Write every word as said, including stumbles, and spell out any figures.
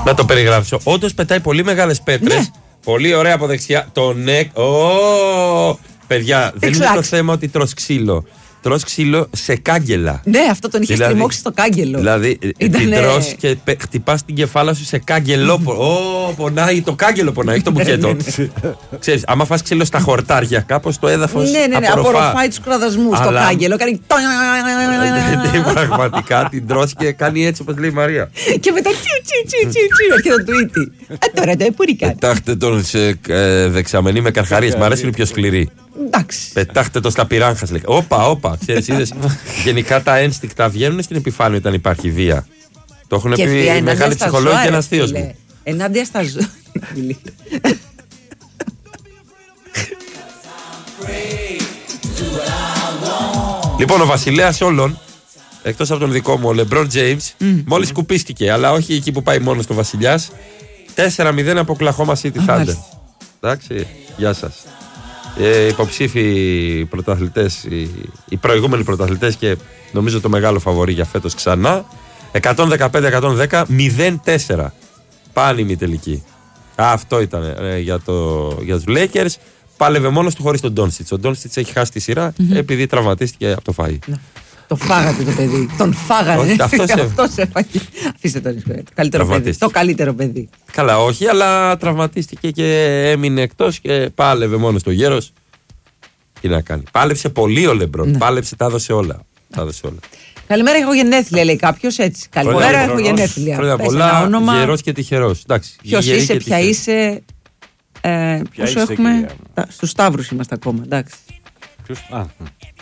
Να το περιγράψω. Όντως πετάει πολύ μεγάλες πέτρες. Ναι. Πολύ ωραία από δεξιά. Το νεκ. Oh! Παιδιά, δεν είναι το θέμα ότι τρως ξύλο. Τρως ξύλο σε κάγκελα. Ναι, αυτό τον είχε δηλαδή, στριμώξει στο κάγκελο. Δηλαδή, Ήτανε... την τρως και χτυπάς την κεφάλα σου σε κάγκελο. Ω, πονάει, το κάγκελο πονάει, το μπουκέτο. Ξέρεις, άμα φας ξύλο στα χορτάρια, κάπως το έδαφος. Ναι, ναι, ναι, απορροφάει τους κραδασμούς στο κάγκελο. Κάνει. Πραγματικά την τρως και κάνει έτσι όπως λέει η Μαρία. Και μετά τσι τσι τσι τσι έρχεται το τουίτι. Ε, τώρα το επουρικά. Πετάχτε τον σε δεξαμενή με καρχαρίες. Μ' αρέσει, είναι πιο σκληρή. Εντάξει. Πετάχτε το στα πυράγχας. Όπα, όπα. Ξέρεις, είδες, γενικά τα ένστικτα βγαίνουν στην επιφάνεια όταν υπάρχει βία. Το έχουν πει μεγάλοι ψυχολόγοι και ένας θείος μου. Ενάντια στα ζώα. Λοιπόν, ο βασιλέας όλων, εκτός από τον δικό μου, ο Λεμπρόν Τζέιμς, mm. μόλις σκουπίστηκε, αλλά όχι εκεί που πάει μόνος το βασιλιάς. τέσσερα μηδέν από Oklahoma City Thunder. Εντάξει, γεια σας. Ε, υποψήφοι πρωταθλητές, οι, οι προηγούμενοι πρωταθλητές και νομίζω το μεγάλο φαβορί για φέτος ξανά. εκατόν δεκαπέντε εκατόν δέκα, μηδέν τέσσερα. Πάνε η τελική. Αυτό ήταν ε, για, το, για τους Lakers. Πάλευε μόνος του χωρίς τον Ντόνσιτς. Ο Ντόνσιτς έχει χάσει τη σειρά mm-hmm. επειδή τραυματίστηκε από το φαΐ. Ναι. Το φάγατε το παιδί. Τον φάγανε. Αυτός έφαγε. Αφήστε τον το καλύτερο παιδί. Το καλύτερο παιδί. Καλά, όχι, αλλά τραυματίστηκε και έμεινε εκτός και πάλευε μόνος το γέρος. Τι να κάνει. Πάλεψε πολύ ο Λεμπρόν. Ναι. Πάλεψε, τα έδωσε όλα. Τα έδωσε όλα. Καλημέρα, έχω γενέθλια, λέει κάποιος έτσι. Καλημέρα, έχω γενέθλια. Χρόνια πολλά, γερός και τυχερός. Ποιος είσαι, ποια είσαι. Πόσο έχουμε. Στους Σταύρους είμαστε ακόμα, εντάξει.